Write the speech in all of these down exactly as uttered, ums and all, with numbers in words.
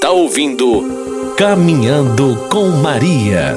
está ouvindo Caminhando com Maria.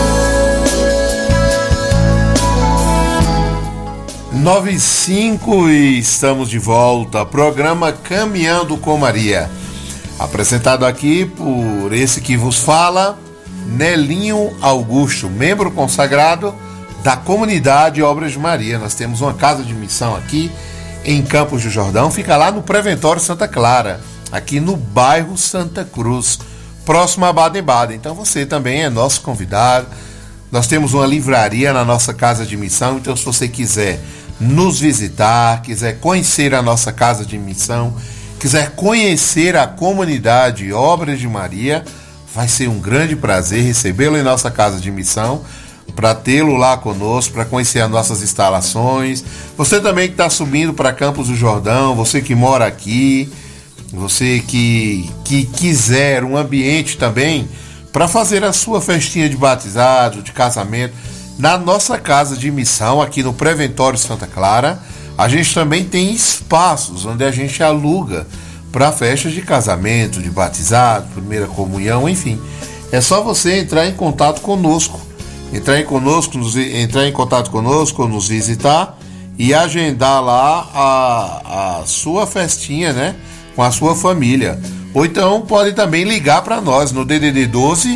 nove e cinco e estamos de volta. Programa Caminhando com Maria. Apresentado aqui por esse que vos fala, Nelinho Augusto, membro consagrado da comunidade Obras de Maria. Nós temos uma casa de missão aqui em Campos do Jordão, fica lá no Preventório Santa Clara, aqui no bairro Santa Cruz, próximo a Baden-Baden. Então você também é nosso convidado. Nós temos uma livraria na nossa casa de missão, então se você quiser nos visitar, quiser conhecer a nossa casa de missão, quiser conhecer a comunidade Obras de Maria, vai ser um grande prazer recebê-lo em nossa casa de missão, para tê-lo lá conosco, para conhecer as nossas instalações. Você também que está subindo para Campos do Jordão, você que mora aqui, você que, que quiser um ambiente também para fazer a sua festinha de batizado, de casamento, na nossa casa de missão, aqui no Preventório Santa Clara, a gente também tem espaços onde a gente aluga para festas de casamento, de batizado, primeira comunhão, enfim. É só você entrar em contato conosco, entrar em, conosco, nos, entrar em contato conosco, nos visitar e agendar lá a, a sua festinha, né, com a sua família. Ou então pode também ligar para nós no D D D doze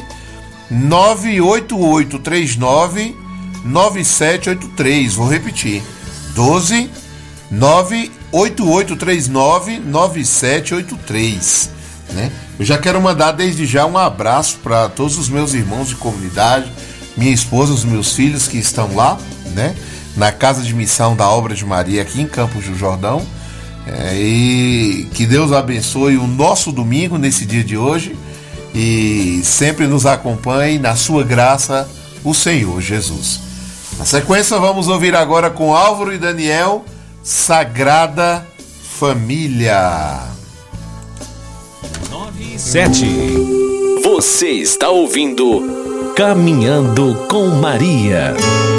nove oito oito três nove nove sete oito três. Vou repetir: doze nove oito oito três nove nove sete oito três, né? Eu já quero mandar desde já um abraço para todos os meus irmãos de comunidade, minha esposa, os meus filhos que estão lá, né, na casa de missão da Obra de Maria aqui em Campos do Jordão. É, e que Deus abençoe o nosso domingo nesse dia de hoje e sempre nos acompanhe na sua graça, o Senhor Jesus. Na sequência vamos ouvir agora com Álvaro e Daniel, Sagrada Família. nove e sete. Você está ouvindo Caminhando com Maria.